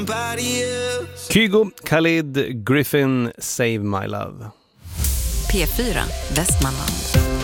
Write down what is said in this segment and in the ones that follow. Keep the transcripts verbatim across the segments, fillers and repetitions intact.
Kygo, Khalid, Griffin, Save My Love. P fyra, Västmanland.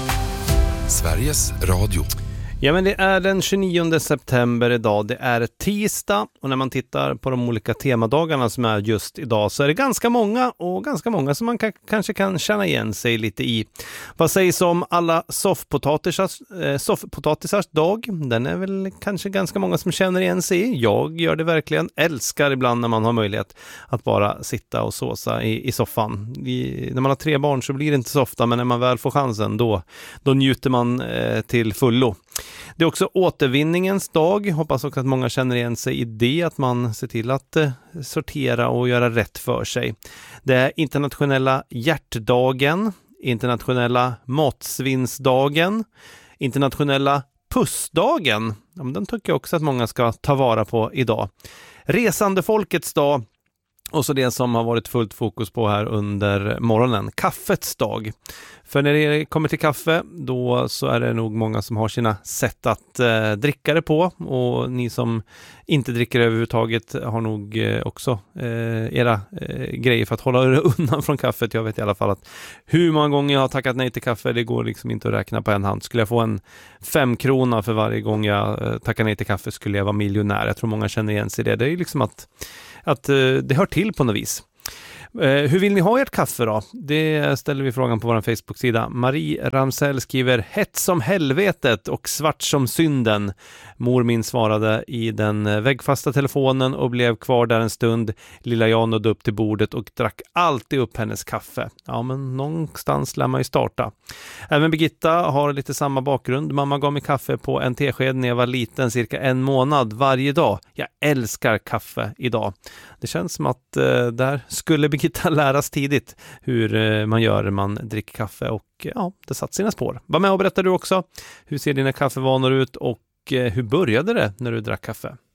Sveriges Radio. Ja, men det är den tjugonionde september idag, det är tisdag, och när man tittar på de olika temadagarna som är just idag så är det ganska många och ganska många som man k- kanske kan känna igen sig lite i. Vad sägs om alla soffpotatisars, eh, soffpotatisars dag? Den är väl kanske ganska många som känner igen sig i. Jag gör det verkligen, älskar ibland när man har möjlighet att bara sitta och såsa i, i soffan. I, när man har tre barn så blir det inte så ofta, men när man väl får chansen då, då njuter man eh, till fullo. Det är också återvinningens dag. Hoppas också att många känner igen sig i det, att man ser till att eh, sortera och göra rätt för sig. Det är internationella hjärtdagen, internationella matsvinnsdagen, internationella pussdagen. Ja, men den tycker jag också att många ska ta vara på idag. Resande folkets dag. Och så det som har varit fullt fokus på här under morgonen, kaffets dag. För när det kommer till kaffe, då så är det nog många som har sina sätt att eh, dricka det på. Och ni som inte dricker överhuvudtaget har nog eh, också eh, era eh, grejer för att hålla er undan från kaffet. Jag vet i alla fall att hur många gånger jag har tackat nej till kaffe, det går liksom inte att räkna på en hand. Skulle jag få en fem krona för varje gång jag eh, tackar nej till kaffe skulle jag vara miljonär. Jag tror många känner igen sig i det. Det är ju liksom att att uh, det hör till på något vis. Uh, hur vill ni ha ert kaffe då? Det ställer vi frågan på vår Facebook-sida. Marie Ramsell skriver hett som helvetet och svart som synden. Mor min svarade i den väggfasta telefonen och blev kvar där en stund. Lilla jag nådde upp till bordet och drack alltid upp hennes kaffe. Ja, men någonstans lär man ju starta. Även Birgitta har lite samma bakgrund. Mamma gav mig kaffe på en tesked när jag var liten, cirka en månad varje dag. Jag älskar kaffe idag. Det känns som att eh, där skulle Birgitta läras tidigt hur eh, man gör när man dricker kaffe, och ja, det satt sina spår. Var med och berättar du också. Hur ser dina kaffevanor ut och eh, hur började det när du drack kaffe?